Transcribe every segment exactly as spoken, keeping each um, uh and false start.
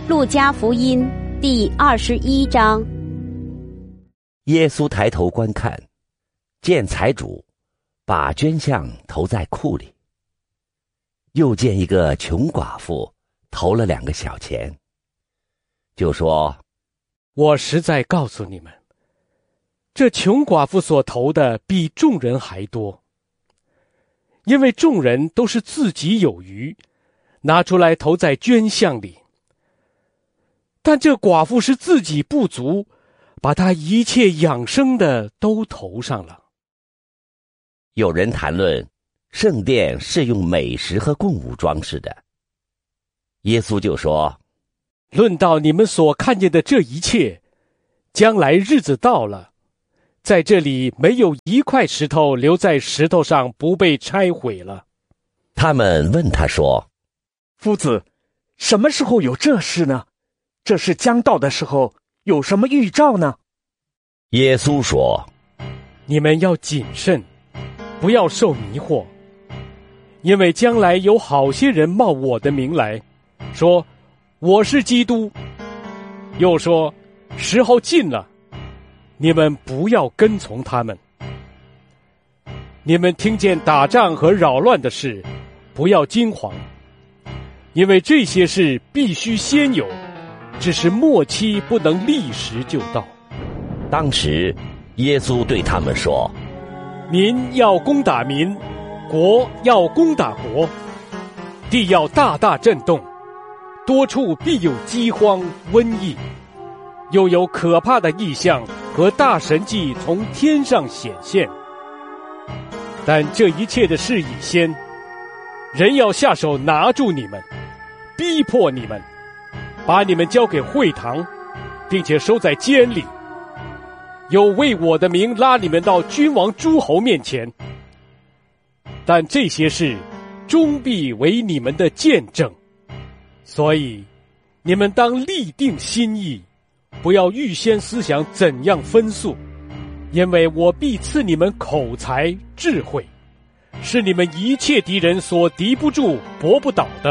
路加福音第二十一章。 耶稣抬头观看，见财主把捐项投在库里，又见一个穷寡妇投了两个小钱，就说： 我实在告诉你们，这穷寡妇所投的比众人还多，因为众人都是自己有余，拿出来投在捐项里，但这寡妇是自己不足，把她一切养生的都投上了。 有人谈论圣殿是用美食和供物装饰的，耶稣就说： 论到你们所看见的这一切，将来日子到了，在这里没有一块石头留在石头上不被拆毁了。 他们问他说： 夫子，什么时候有这事呢？这事将到的时候，有什么预兆呢？ 耶稣说： 你们要谨慎，不要受迷惑，因为将来有好些人冒我的名来，说我是基督，又说时候近了，你们不要跟从他们。你们听见打仗和扰乱的事，不要惊惶，因为这些事必须先有，只是末期不能立时就到。 当时耶稣对他们说： 民要攻打民，国要攻打国，地要大大震动，多处必有饥荒、瘟疫，又有可怕的异象和大神迹从天上显现。但这一切的事已先，人要下手拿住你们，逼迫你们，把你们交给会堂，并且收在监里，有为我的名拉你们到君王诸侯面前。但这些事终必为你们的见证，所以你们当立定心意，不要预先思想怎样分诉，因为我必赐你们口才智慧，是你们一切敌人所敌不住搏不倒的。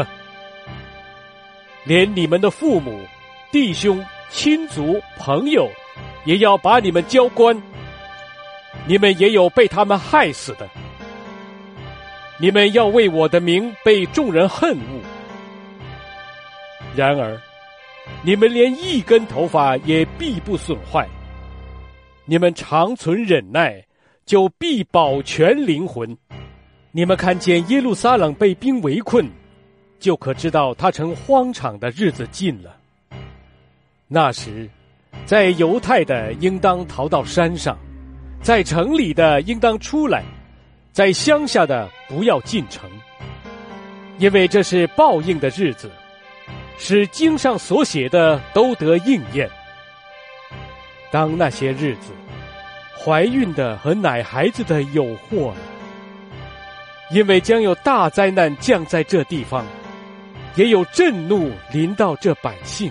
连你们的父母、弟兄、亲族、朋友也要把你们交官，你们也有被他们害死的。你们要为我的名被众人恨恶，然而你们连一根头发也必不损坏。你们长存忍耐，就必保全灵魂。你们看见耶路撒冷被兵围困，就可知道他成荒场的日子近了。那时，在犹太的应当逃到山上，在城里的应当出来，在乡下的不要进城，因为这是报应的日子，使经上所写的都得应验。当那些日子，怀孕的和奶孩子的有祸了，因为将有大灾难降在这地方，也有震怒临到这百姓。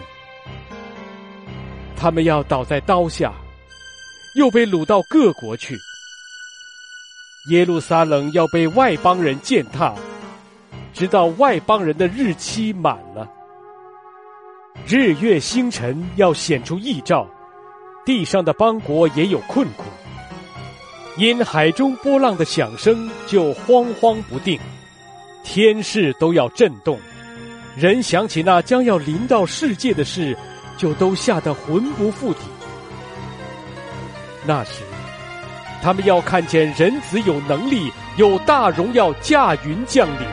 他们要倒在刀下，又被掳到各国去。耶路撒冷要被外邦人践踏，直到外邦人的日期满了。日月星辰要显出异兆，地上的邦国也有困苦。因海中波浪的响声就慌慌不定，天势都要震动，人想起那将要临到世界的事，就都吓得魂不附体。那时他们要看见人子有能力，有大荣耀驾云降临。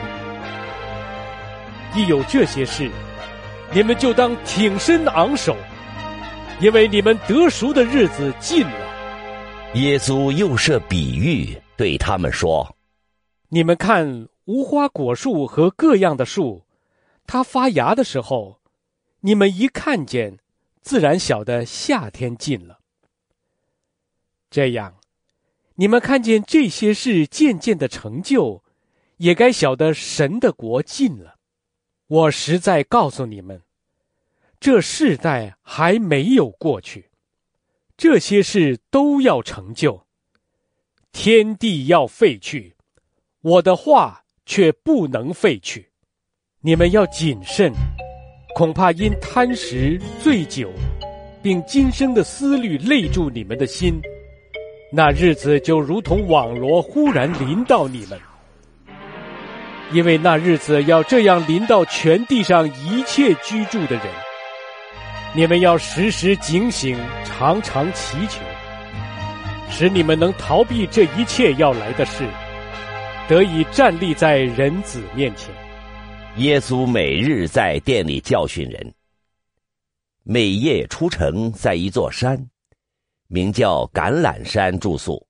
一有这些事，你们就当挺身昂首，因为你们得赎的日子近了。 耶稣又设比喻对他们说： 你们看无花果树和各样的树，它发芽的时候，你们一看见，自然晓得夏天近了。这样，你们看见这些事渐渐的成就，也该晓得神的国近了。我实在告诉你们，这世代还没有过去，这些事都要成就。天地要废去，我的话却不能废去。你们要谨慎， 恐怕因贪食、醉酒，并今生的思虑累住你们的心，那日子就如同网罗忽然临到你们。因为那日子要这样临到全地上一切居住的人，你们要时时警醒，常常祈求，使你们能逃避这一切要来的事，得以站立在人子面前。 耶稣每日在店里教训人，每夜出城，在一座山，名叫橄榄山住宿。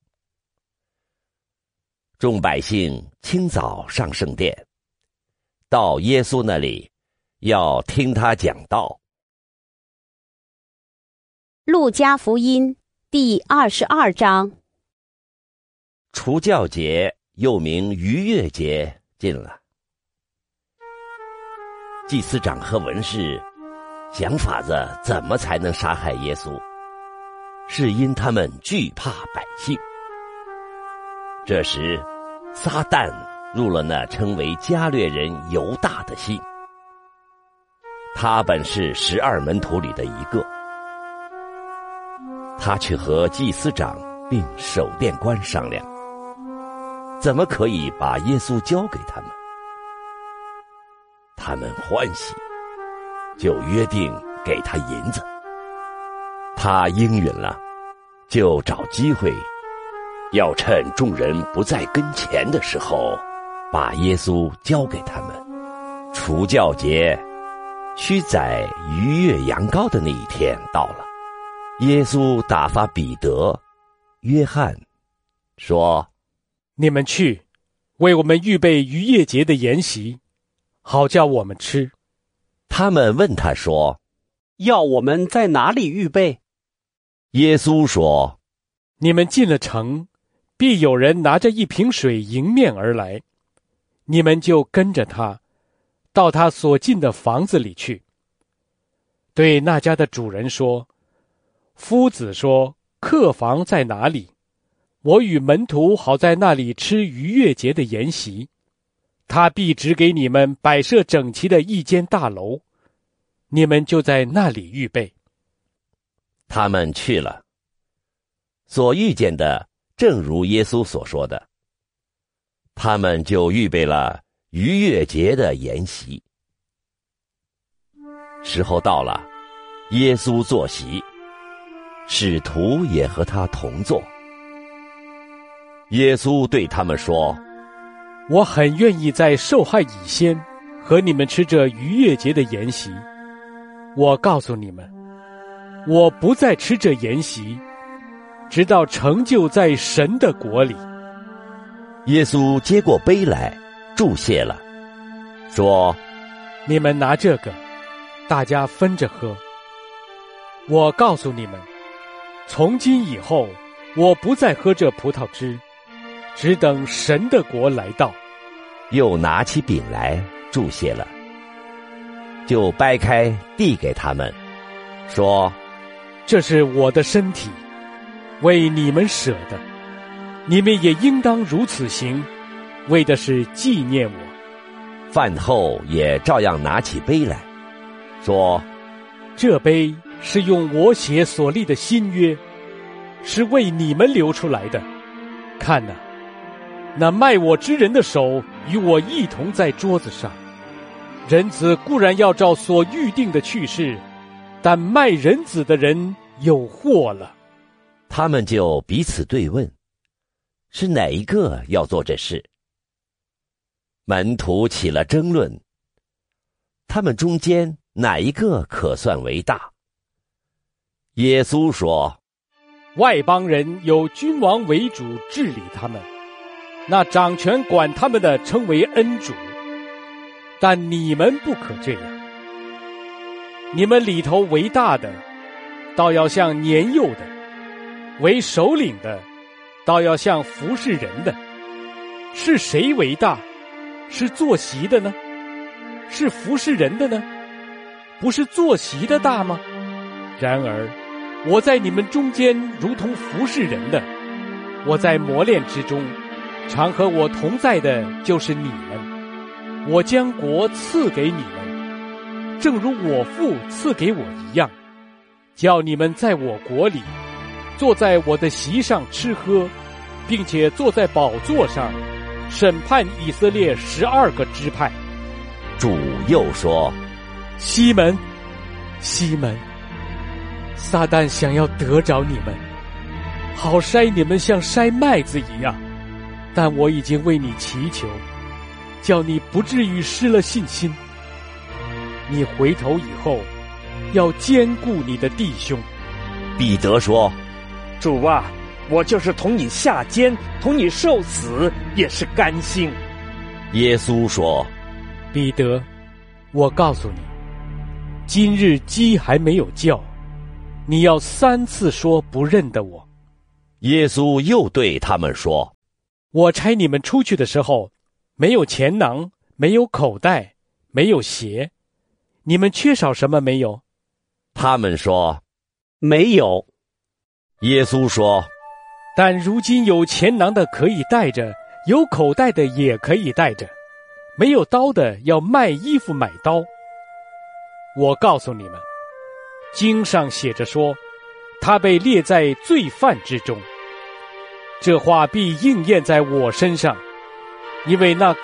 众百姓清早上圣殿，到耶稣那里，要听他讲道。 路加福音第二十二章。 除酵节，又名逾越节，近了。祭司长和文士想法子怎么才能杀害耶稣，是因他们惧怕百姓。这时撒旦入了那称为加略人犹大的心，他本是十二门徒里的一个。他去和祭司长并守殿官商量，怎么可以把耶稣交给他们。他们欢喜，就约定给他银子。他应允了，就找机会，要趁众人不在跟前的时候，把耶稣交给他们。除酵节，须宰逾越羊羔的那一天到了，耶稣打发彼得、约翰，说： 你们去，为我们预备逾越节的筵席，好叫我们吃。 他们问他说： 要我们在哪里预备？ 耶稣说： 你们进了城，必有人拿着一瓶水迎面而来，你们就跟着他，到他所进的房子里去。对那家的主人说：夫子说，客房在哪里？我与门徒好在那里吃逾越节的筵席。他必指给你们摆设整齐的一间大楼，你们就在那里预备。 他们去了，所遇见的正如耶稣所说的，他们就预备了逾越节的筵席。时候到了，耶稣坐席，使徒也和他同坐。耶稣对他们说： 我很愿意在受害以先和你们吃这逾越节的筵席。我告诉你们，我不再吃这筵席，直到成就在神的国里。 耶稣接过杯来，祝谢了，说： 你们拿这个，大家分着喝。我告诉你们，从今以后，我不再喝这葡萄汁，只等神的国来到。 又拿起饼来，祝谢了，就掰开递给他们，说： 这是我的身体，为你们舍的，你们也应当如此行，为的是纪念我。 饭后也照样拿起杯来，说： 这杯是用我血所立的新约，是为你们流出来的。看哪，那卖我之人的手与我一同在桌子上。人子固然要照所预定的去世，但卖人子的人有祸了。 他们就彼此对问，是哪一个要做这事？门徒起了争论，他们中间哪一个可算为大？耶稣说： 外邦人有君王为主治理他们，那掌权管他们的称为恩主，但你们不可这样。你们里头为大的，倒要像年幼的；为首领的，倒要像服侍人的。是谁为大？是坐席的呢？是服侍人的呢？不是坐席的大吗？然而我在你们中间如同服侍人的，我在磨练之中，常和我同在的就是你们。我将国赐给你们， 正如我父赐给我一样，叫你们在我国里，坐在我的席上吃喝，并且坐在宝座上，审判以色列十二个支派。” 主又说：“ 西门，西门，撒旦想要得着你们，好筛你们像筛麦子一样，但我已经为你祈求，叫你不至于失了信心。你回头以后，要兼顾你的弟兄。” 彼得说：“ 主啊，我就是同你下监，同你受死，也是甘心。” 耶稣说：“ 彼得，我告诉你，今日鸡还没有叫，你要三次说不认得我。” 耶稣又对他们说：“ 我差你们出去的时候，没有钱囊，没有口袋，没有鞋，你们缺少什么没有？” 他们说：“ 没有。” 耶稣说：“ 但如今有钱囊的可以带着，有口袋的也可以带着，没有刀的要卖衣服买刀。我告诉你们，经上写着说，他被列在罪犯之中。这话必应验在我身上，因为那